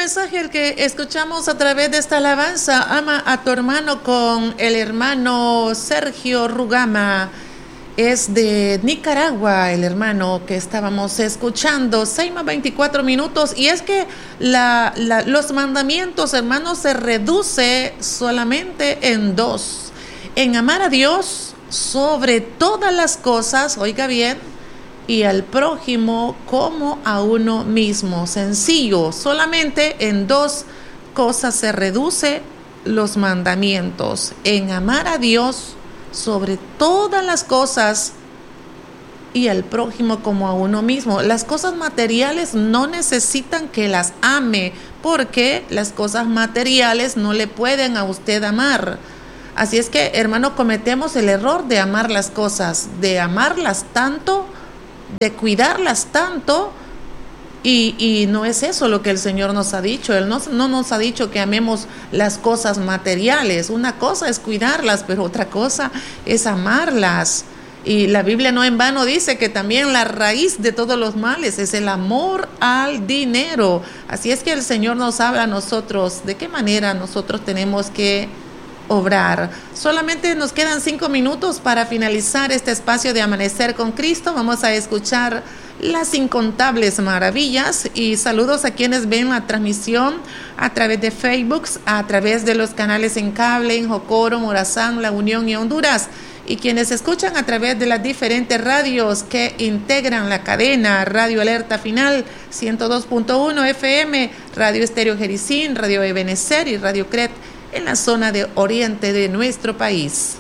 mensaje el que escuchamos a través de esta alabanza, ama a tu hermano, con el hermano Sergio Rugama. Es de Nicaragua, el hermano que estábamos escuchando. 6:24. Y es que los mandamientos, hermanos, se reduce solamente en dos: en amar a Dios sobre todas las cosas, oiga bien, y al prójimo como a uno mismo. Sencillo, solamente en dos cosas se reduce los mandamientos: en amar a Dios sobre todas las cosas y al prójimo como a uno mismo. Las cosas materiales no necesitan que las ame, porque las cosas materiales no le pueden a usted amar. Así es que, hermano, cometemos el error de amar las cosas, de amarlas tanto, de cuidarlas tanto, y no es eso lo que el Señor nos ha dicho. Él no nos ha dicho que amemos las cosas materiales. Una cosa es cuidarlas, pero otra cosa es amarlas. Y la Biblia no en vano dice que también la raíz de todos los males es el amor al dinero. Así es que el Señor nos habla a nosotros de qué manera nosotros tenemos que obrar. Solamente nos quedan 5 minutos para finalizar este espacio de Amanecer con Cristo. Vamos a escuchar las incontables maravillas, y saludos a quienes ven la transmisión a través de Facebook, a través de los canales en cable en Jocoro, Morazán, La Unión y Honduras, y quienes escuchan a través de las diferentes radios que integran la cadena: Radio Alerta Final 102.1 FM, Radio Estéreo Jericín, Radio Ebenecer y Radio Cret en la zona de oriente de nuestro país.